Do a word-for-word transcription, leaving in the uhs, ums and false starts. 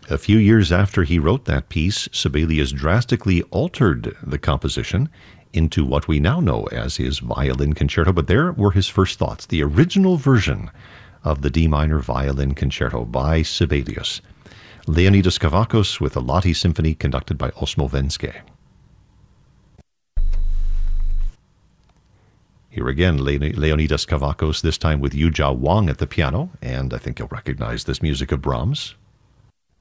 A few years after he wrote that piece, Sibelius drastically altered the composition into what we now know as his violin concerto, but there were his first thoughts, the original version of the D minor violin concerto by Sibelius. Leonidas Kavakos with the Lati Symphony conducted by Osmo Venske. Here again, Leonidas Kavakos, this time with Yujia Wang at the piano, and I think you'll recognize this music of Brahms.